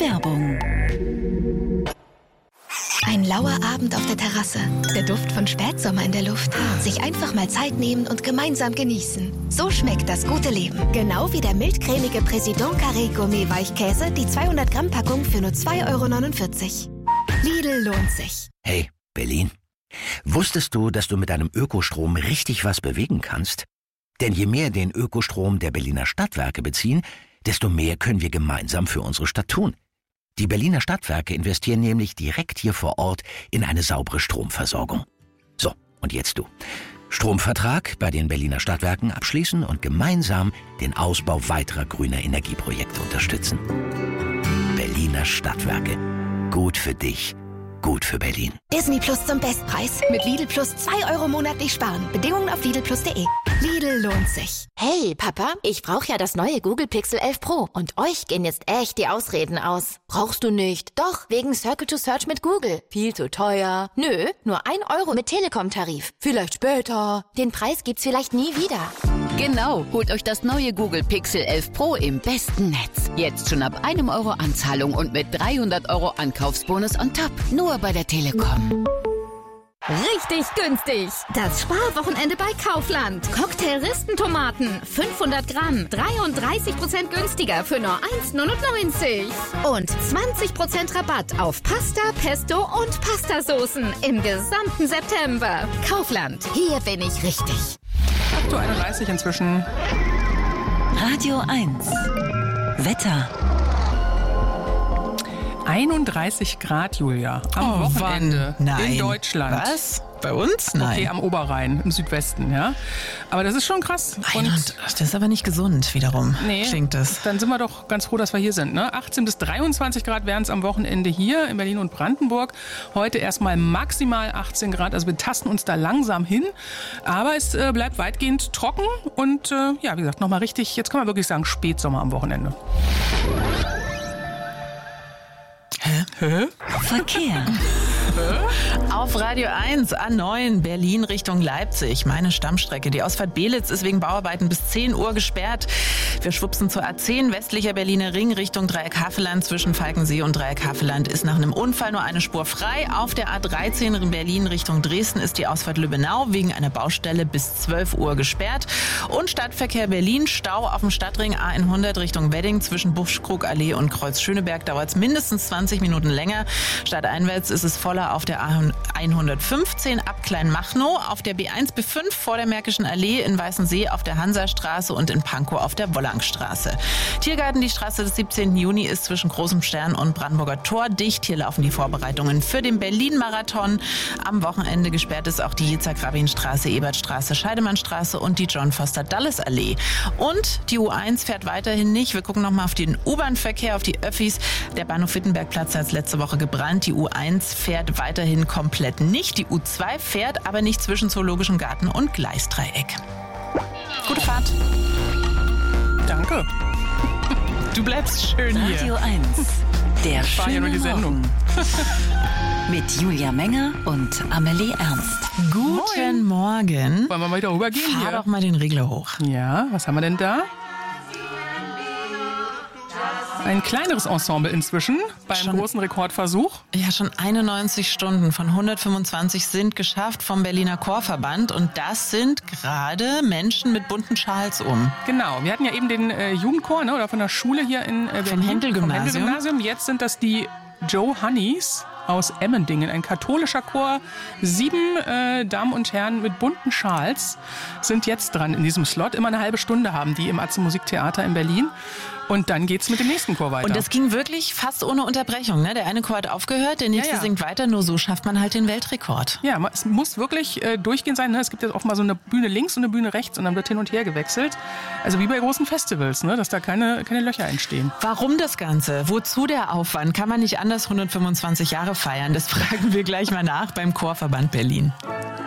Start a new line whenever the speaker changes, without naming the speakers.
Werbung.
Ein lauer Abend auf der Terrasse, der Duft von Spätsommer in der Luft. Sich einfach mal Zeit nehmen und gemeinsam genießen. So schmeckt das gute Leben. Genau wie der mildcremige Président Carré Gourmet Weichkäse, die 200 Gramm Packung für nur 2,49 €. Lidl lohnt sich.
Hey, Berlin. Wusstest du, dass du mit deinem Ökostrom richtig was bewegen kannst? Denn je mehr den Ökostrom der Berliner Stadtwerke beziehen, desto mehr können wir gemeinsam für unsere Stadt tun. Die Berliner Stadtwerke investieren nämlich direkt hier vor Ort in eine saubere Stromversorgung. So, und jetzt du. Stromvertrag bei den Berliner Stadtwerken abschließen und gemeinsam den Ausbau weiterer grüner Energieprojekte unterstützen. Berliner Stadtwerke. Gut für dich. Gut für Berlin.
Disney Plus zum Bestpreis. Mit Lidl Plus 2 € monatlich sparen. Bedingungen auf lidlplus.de. Lidl lohnt sich.
Hey, Papa, ich brauche ja das neue Google Pixel 11 Pro. Und euch gehen jetzt echt die Ausreden aus. Brauchst du nicht. Doch, wegen Circle to Search mit Google. Viel zu teuer. Nö, nur 1 € mit Telekom-Tarif. Vielleicht später. Den Preis gibt's vielleicht nie wieder.
Genau, holt euch das neue Google Pixel 11 Pro im besten Netz. Jetzt schon ab 1 € Anzahlung und mit 300 € Ankaufsbonus on top. Nur bei der Telekom.
Richtig günstig. Das Sparwochenende bei Kaufland. Cocktail-Ristentomaten, 500 Gramm, 33% günstiger für nur 1,99 €. Und 20% Rabatt auf Pasta, Pesto und Pastasoßen im gesamten September. Kaufland, hier bin ich richtig.
8:31 Uhr inzwischen.
Radio 1. Wetter.
31 Grad, Julia, am Wochenende in Deutschland.
Was? Bei uns? Nein.
Okay, am Oberrhein, im Südwesten, ja. Aber das ist schon krass.
Und das ist aber nicht gesund, wiederum, klingt das.
Dann sind wir doch ganz froh, dass wir hier sind, ne? 18 bis 23 Grad wären es am Wochenende hier in Berlin und Brandenburg. Heute erstmal maximal 18 Grad, also wir tasten uns da langsam hin. Aber es bleibt weitgehend trocken und ja, wie gesagt, nochmal richtig, jetzt kann man wirklich sagen, Spätsommer am Wochenende.
Verkehr.
Auf Radio 1, A9, Berlin Richtung Leipzig. Meine Stammstrecke. Die Ausfahrt Belitz ist wegen Bauarbeiten bis 10 Uhr gesperrt. Wir schwupsen zur A10, westlicher Berliner Ring Richtung Dreieck Havelland. Zwischen Falkensee und Dreieck Havelland ist nach einem Unfall nur eine Spur frei. Auf der A13 in Berlin Richtung Dresden ist die Ausfahrt Lübbenau wegen einer Baustelle bis 12 Uhr gesperrt. Und Stadtverkehr Berlin, Stau auf dem Stadtring A100 Richtung Wedding. Zwischen Buschkrugallee und Kreuz Schöneberg dauert es mindestens 20 Minuten länger. Stadteinwärts ist es voller auf der A115 ab Kleinmachnow, auf der B1 B5 vor der Märkischen Allee, in Weißensee auf der Hansastraße und in Pankow auf der Wollangstraße. Tiergarten, die Straße des 17. Juni ist zwischen Großem Stern und Brandenburger Tor dicht. Hier laufen die Vorbereitungen für den Berlin-Marathon. Am Wochenende gesperrt ist auch die Yitzhak-Rabin-Straße, Ebertstraße, Scheidemannstraße und die John-Foster-Dulles-Allee. Und die U1 fährt weiterhin nicht. Wir gucken nochmal auf den U-Bahn-Verkehr, auf die Öffis. Der Bahnhof Wittenbergplatz hat letzte Woche gebrannt. Die U1 fährt weiterhin komplett nicht. Die U2 fährt aber nicht zwischen Zoologischem Garten und Gleisdreieck. Gute Fahrt.
Danke.
Du bleibst schön hier.
Radio 1. Der
Ich fahre ja nur die
schöne
Sendung.
Mit Julia Menger und Amelie Ernst.
Guten Morgen.
Wollen wir mal wieder rübergehen
Fahr
hier?
doch mal den Regler hoch.
Ja, was haben wir denn da? Ein kleineres Ensemble inzwischen beim großen Rekordversuch.
Ja, schon 91 Stunden von 125 sind geschafft vom Berliner Chorverband. Und das sind gerade Menschen mit bunten Schals um.
Genau, wir hatten ja eben den Jugendchor, ne, oder von der Schule hier in Berlin.
Vom Händel-Gymnasium.
Vom Händel-Gymnasium. Jetzt sind das die Joe Honeys aus Emmendingen, ein katholischer Chor. 7 Damen und Herren mit bunten Schals sind jetzt dran in diesem Slot. Immer eine halbe Stunde haben die im Atze Musiktheater in Berlin. Und dann geht's mit dem nächsten Chor weiter.
Und das ging wirklich fast ohne Unterbrechung. Ne? Der eine Chor hat aufgehört, der nächste singt weiter. Nur so schafft man halt den Weltrekord.
Ja, es muss wirklich durchgehend sein. Ne? Es gibt jetzt auch mal so eine Bühne links und eine Bühne rechts und dann wird hin und her gewechselt. Also wie bei großen Festivals, ne? Dass da keine Löcher entstehen.
Warum das Ganze? Wozu der Aufwand? Kann man nicht anders 125 Jahre feiern? Das fragen wir gleich mal nach beim Chorverband Berlin.